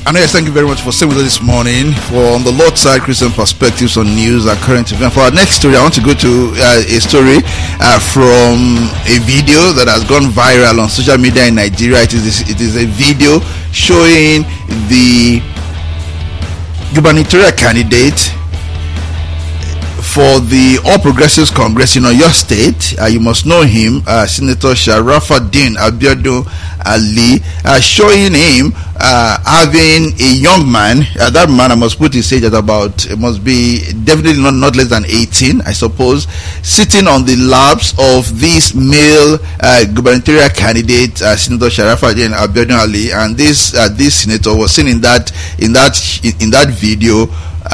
Anais, thank you very much for staying with us this morning for On the Lord's Side, Christian Perspectives on News and Current Events. For our next story, I want to go to a story from a video that has gone viral on social media in Nigeria. It is a video showing the gubernatorial candidate for the All Progressives Congress in Oyo State. You must know him, Senator Sharafaddin Abiodun Ali, showing him having a young man. That man, I must put his age at about, it must be definitely not less than 18, I suppose, sitting on the laps of this male gubernatorial candidate, Senator Sharafaddin Abiodun Ali, and this senator was seen in that video,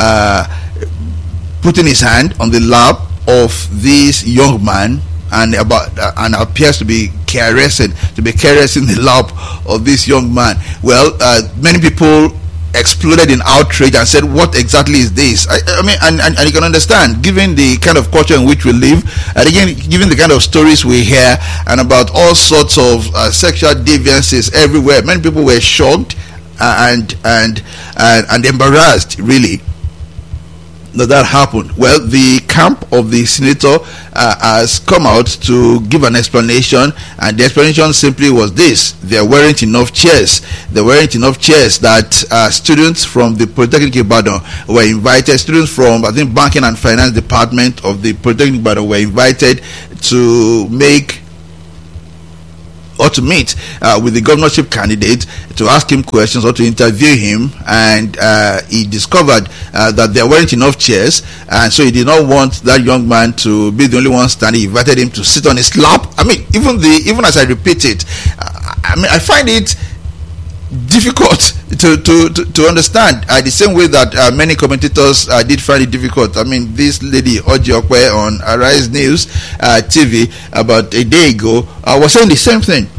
putting his hand on the lap of this young man and appears to be caressing the lap of this young man. Well, many people exploded in outrage and said, what exactly is this? I mean, and you can understand, given the kind of culture in which we live, and again, given the kind of stories we hear and about all sorts of sexual deviances everywhere, many people were shocked and embarrassed, really, that happened. Well, the camp of the senator has come out to give an explanation, and the explanation simply was this: there weren't enough chairs. There weren't enough chairs that students from the Polytechnic Ibadan were invited. Students from, I think, Banking and Finance Department of the Polytechnic Ibadan were invited to make or to meet with the governorship candidate to ask him questions or to interview him, and he discovered that there weren't enough chairs, and so he did not want that young man to be the only one standing. He invited him to sit on his lap. I mean, even as I repeat it, I find it difficult to understand, the same way that many commentators did find it difficult. I mean, this lady Oji Okwe on Arise News TV about a day ago was saying the same thing.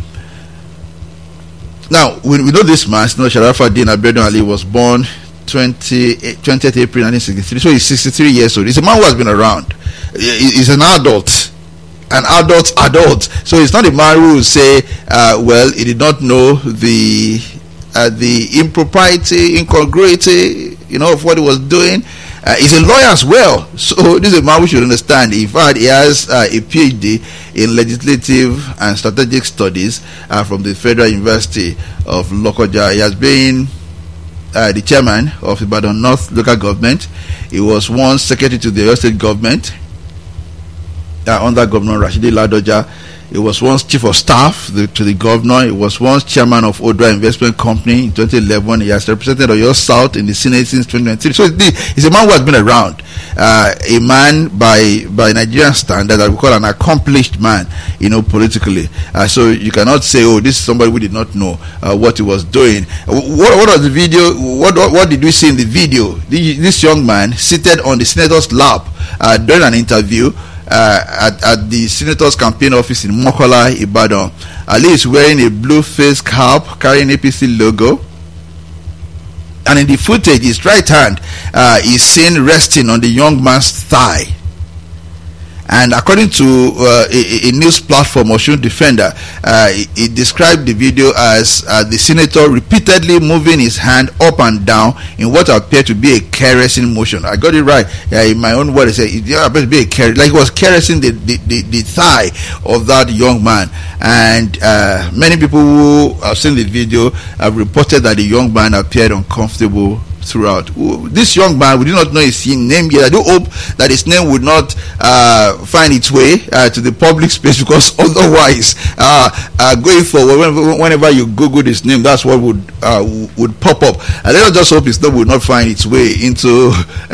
Now, we know this man, Sharafaddin Abiodun Ali, was born 20th April 1963, so he's 63 years old. He's a man who has been around. He's an adult. So it's not a man who will say, well, he did not know the impropriety, incongruity, of what he was doing. He's a lawyer as well, so this is a man we should understand. In fact, he has a PhD in legislative and strategic studies from the Federal University of Lokoja. He has been the chairman of Ibadan North Local Government. He was once secretary to the Oyo State Government under Governor Rashidi Ladoja. He was once chief of staff to the governor. He was once chairman of Odra Investment Company in 2011. He has represented Oyo South in the Senate since 2023. So he's a man who has been around, a man by Nigerian standard that we call an accomplished man, politically. So you cannot say, oh, this is somebody who did not know what he was doing. What was the video? What did we see in the video? This young man seated on the senator's lap during an interview at the senator's campaign office in Mokola, Ibadan. Ali is wearing a blue face cap carrying APC logo, and in the footage his right hand is seen resting on the young man's thigh. And according to a news platform, Osun Defender, it described the video as the senator repeatedly moving his hand up and down in what appeared to be a caressing motion. I got it right. In my own word, I said it appeared to be a caress, like he was caressing the thigh of that young man. And many people who have seen the video have reported that the young man appeared uncomfortable throughout. This young man, we do not know his name yet. I do hope that his name would not find its way to the public space, because otherwise, going forward, whenever you Google his name, that's what would pop up. And let us just hope his name would not find its way into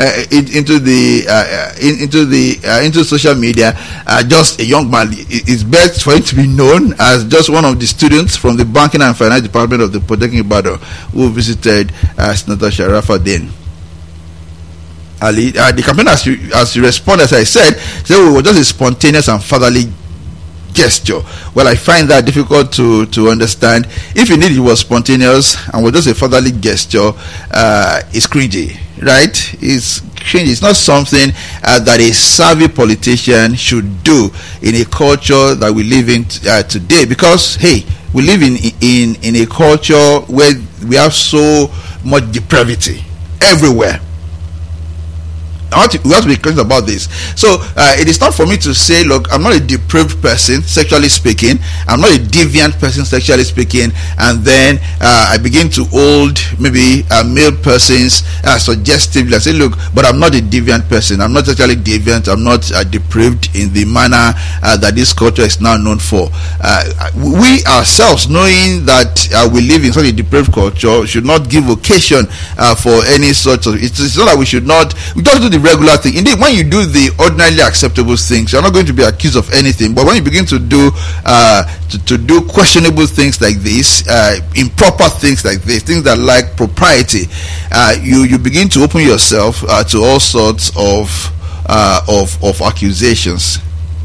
social media. Just a young man. It's best for him to be known as just one of the students from the Banking and Finance Department of the Polytechnic Ibadan who visited Senator Sharafaddin Ali. The campaign has responded, as I said, it was just a spontaneous and fatherly gesture. Well, I find that difficult to understand. If indeed it was spontaneous and was just a fatherly gesture, it's cringy, right? It's cringy. It's not something that a savvy politician should do in a culture that we live in today, because hey, we live in a culture where we have so much depravity everywhere. We have to be conscious about this. So it is not for me to say, look, I'm not a depraved person, sexually speaking. I'm not a deviant person, sexually speaking. And then I begin to hold maybe male persons suggestively. I say, look, but I'm not a deviant person. I'm not sexually deviant. I'm not depraved in the manner that this culture is now known for. We ourselves, knowing that we live in such a depraved culture, should not give occasion for any sort of. It's not that we should not. We don't do the regular thing. Indeed, when you do the ordinarily acceptable things, you're not going to be accused of anything. But when you begin to do to do questionable things like this, improper things like this, things that lack propriety, you begin to open yourself to all sorts of accusations.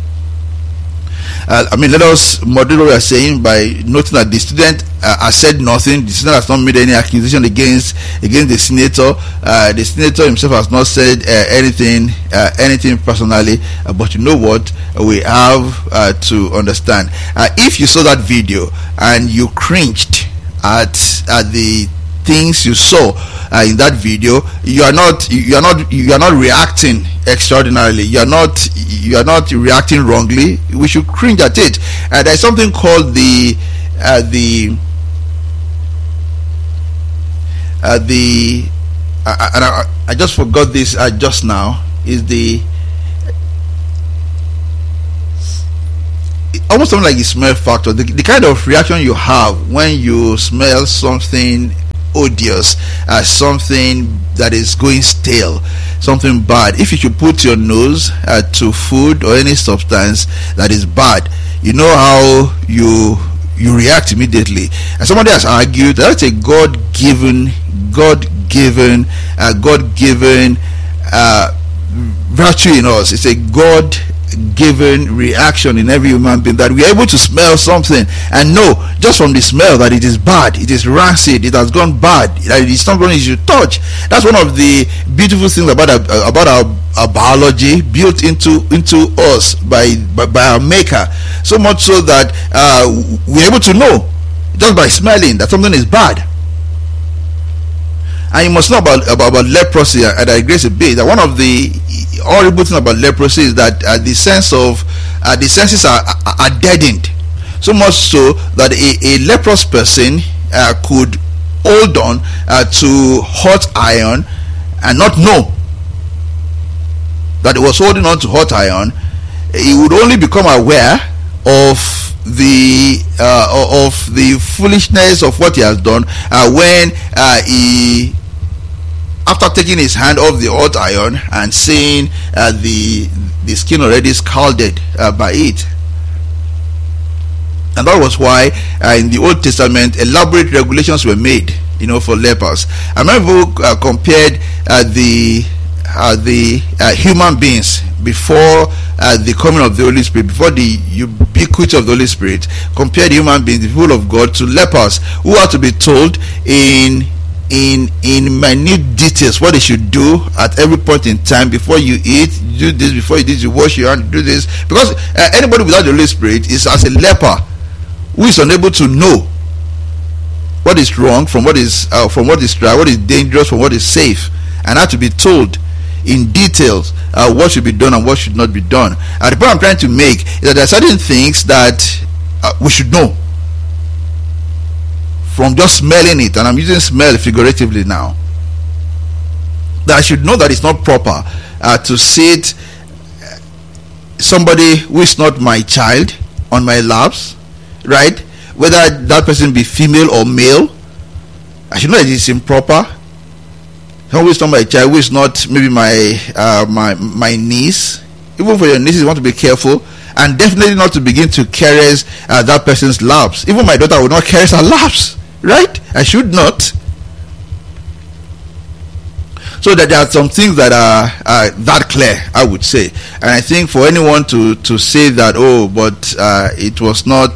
Let us moderate what we are saying by noting that the student has said nothing. The student has not made any accusation against the senator. The senator himself has not said anything personally. But you know what? We have to understand. If you saw that video and you cringed at the things you saw in that video, you are not reacting extraordinarily. You are not reacting wrongly. We should cringe at it. There's something called I just forgot this just now. Is the almost something like the smell factor, the kind of reaction you have when you smell something odious, something that is going stale, something bad. If you should put your nose to food or any substance that is bad, you know how you react immediately. And somebody has argued that's a God-given virtue in us. It's a God-given reaction in every human being, that we are able to smell something and know just from the smell that it is bad, it is rancid, it has gone bad, that it is something you should touch. That's one of the beautiful things about our biology, built into us by our maker, so much so that we're able to know just by smelling that something is bad. And you must know about leprosy, and I digress a bit, that one of the horrible things about leprosy is that the senses are deadened, so much so that a leprous person could hold on to hot iron and not know that he was holding on to hot iron. He would only become aware of the foolishness of what he has done when he, after taking his hand off the hot iron and seeing the skin already scalded by it. And that was why in the Old Testament elaborate regulations were made, for lepers. I remember compared the human beings before the coming of the Holy Spirit, before the ubiquity of the Holy Spirit, compared human beings, the people of God, to lepers who are to be told in minute details what they should do at every point in time. Before you eat, do this. Before you do this, you wash your hand, do this. Because anybody without the Holy Spirit is as a leper who is unable to know what is wrong from what is dry, what is dangerous from what is safe, and have to be told in details what should be done and what should not be done. The point I'm trying to make is that there are certain things that we should know from just smelling it, and I'm using smell figuratively now, that I should know that it's not proper to sit somebody who is not my child on my laps, right? Whether that person be female or male, I should know that it's improper. Someone who is not my child, who is not maybe my niece. Even for your nieces, you want to be careful, and definitely not to begin to caress that person's laps. Even my daughter will not caress her laps, right? I should not. So that there are some things that are that clear, I would say. And I think for anyone to say that, but it was not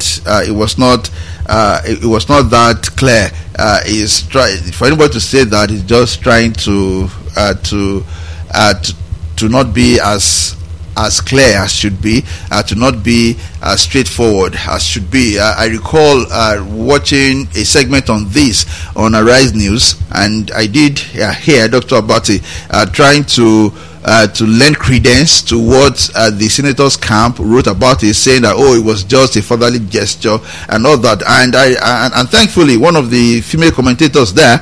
that clear, for anybody to say that is just trying to not be as as clear as should be, to not be as straightforward as should be. I recall watching a segment on this on Arise News, and I did hear Dr. Abati trying to lend credence to what the senator's camp wrote about it, saying that it was just a fatherly gesture and all that. And thankfully, one of the female commentators there,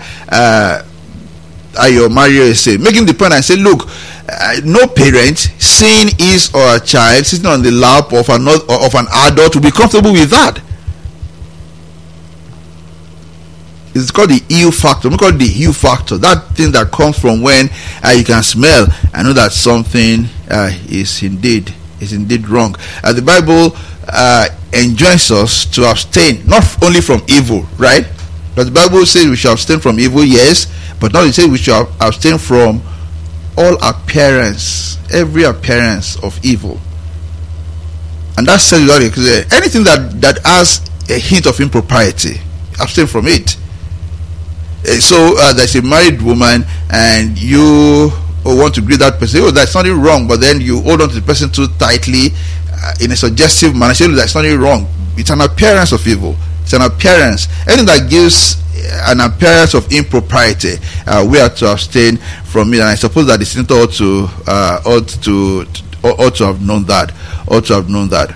Ayo Mario, is making the point and say, look, no parent seeing his or her child sitting on the lap of an adult will be comfortable with that. It's called the EU factor. We call it the EU factor. That thing that comes from when you can smell and know that something is indeed wrong. The Bible enjoins us to abstain not only from evil, right? But the Bible says we should abstain from evil, yes, but not it says we should abstain from all appearance, every appearance of evil. And that says anything that has a hint of impropriety, abstain from it. So there's a married woman and you want to greet that person. There's nothing wrong, but then you hold on to the person too tightly in a suggestive manner. Say, there's nothing wrong. It's an appearance of evil. It's an appearance. Anything that gives an appearance of impropriety, we are to abstain from it. And I suppose that the senator ought to have known that. Ought to have known that.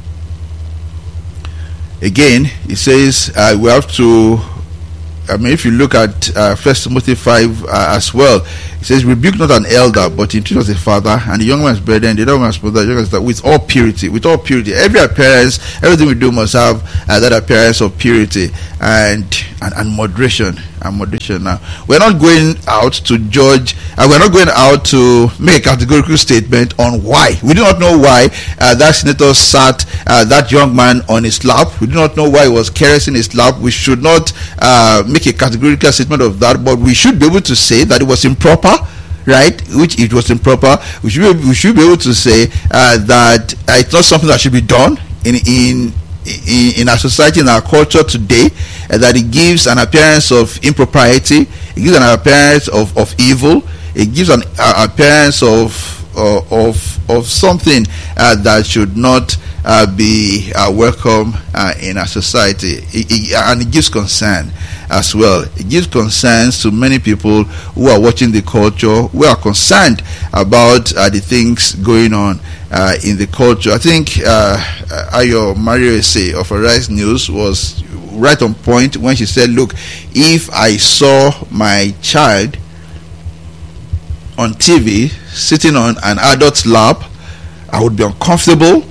Again, it says we have to. If you look at 1 Timothy 5 as well, it says, rebuke not an elder, but entreat as a father, and the young man's brethren, the other man's mother, the young man's with all purity. With all purity. Every appearance, everything we do must have that appearance of purity and moderation. And moderation. Now, we're not going out to judge, we're not going out to make a categorical statement on why. We do not know why that senator sat that young man on his lap. We do not know why he was caressing his lap. We should not make a categorical statement of that, but we should be able to say that it was improper, right? Which it was improper. We should be able to say that it's not something that should be done in our society, in our culture today, that it gives an appearance of impropriety, it gives an appearance of evil, it gives an appearance of something that should not be welcome in our society, and it gives concern as well. It gives concerns to many people who are watching the culture, who are concerned about the things going on in the culture. I think Ayo Mario Ese of Arise News was right on point when she said, look, if I saw my child on TV sitting on an adult's lap, I would be uncomfortable.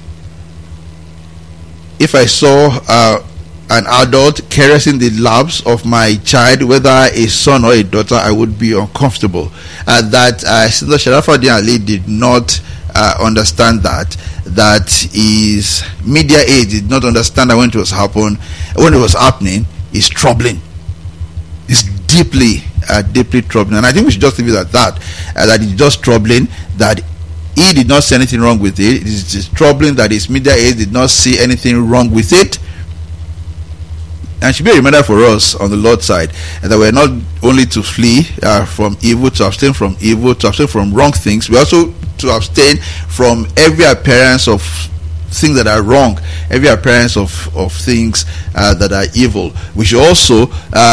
If I saw an adult caressing the laps of my child, whether a son or a daughter, I would be uncomfortable. That Senator Sharafadin Ali did not understand that his media aide did not understand that when it was happening, is troubling. It's deeply troubling, and I think we should just leave it at that. That it's just troubling that he did not see anything wrong with it. It is troubling that his media aide did not see anything wrong with it. And it should be a reminder for us on the Lord's side that we're not only to flee from evil, to abstain from evil, to abstain from wrong things, we also to abstain from every appearance of things that are wrong, every appearance of things that are evil. We should also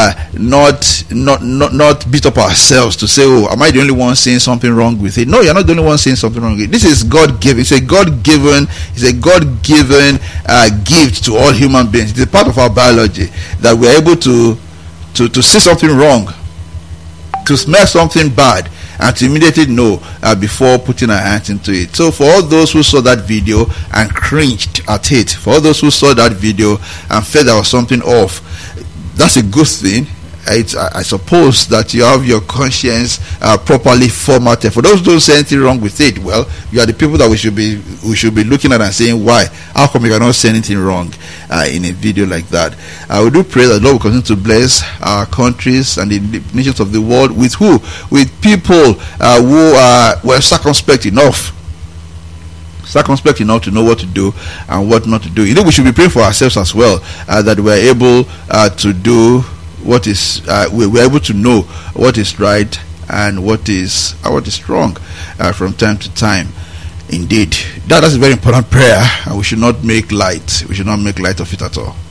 not beat up ourselves to say, oh, am I the only one saying something wrong with it? No, you're not the only one saying something wrong with it. This is God-given. It's a God-given gift to all human beings. It's a part of our biology that we're able to see something wrong, to smell something bad, and to immediately know before putting our hands into it. So for all those who saw that video and cringed at it, for all those who saw that video and felt there was something off, that's a good thing. I suppose that you have your conscience properly formatted. For those who don't say anything wrong with it, well, you are the people that we should be looking at and saying, why? How come you cannot say anything wrong in a video like that? We do pray that the Lord will continue to bless our countries and the nations of the world with who? With people who are circumspect enough to know what to do and what not to do. You know, we should be praying for ourselves as well, that we are able to do what is we're able to know what is right and what is wrong from time to time. Indeed, that is a very important prayer, and we should not make light. We should not make light of it at all.